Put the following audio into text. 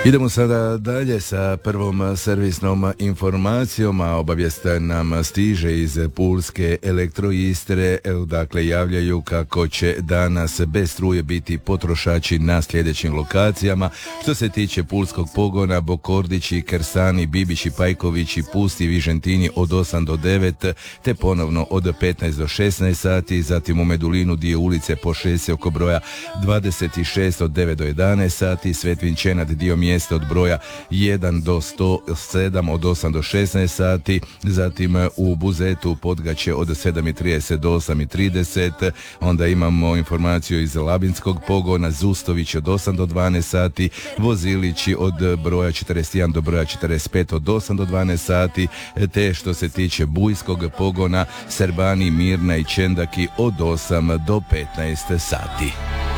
Idemo sada dalje sa prvom servisnom informacijom, a obavijest nam stiže iz Pulske Elektroistre. Dakle, javljaju kako će danas bez struje biti potrošači na sljedećim lokacijama. Što se tiče pulskog pogona, Bokordići, Kersani, Bibići, Pajkovići, Pusti, Vižentini od 8 do 9, te ponovno od 15 do 16 sati. Zatim u Medulinu dio ulice po 6 oko broja 26 od 9 do 11 sati. Svetvinčenat dio mjesta od broja 1 do 107 od 8 do 16 sati. Zatim u Buzetu Podgaće od 7.30 do 8.30. Onda imamo informaciju iz Labinskog pogona, Zustović od 8 do 12 sati, Vozilići od broja 41 do broja 45 od 8 do 12 sati, te što se tiče Bujskog pogona, Srbani, Mirna i Čendaki od 8 do 15 sati.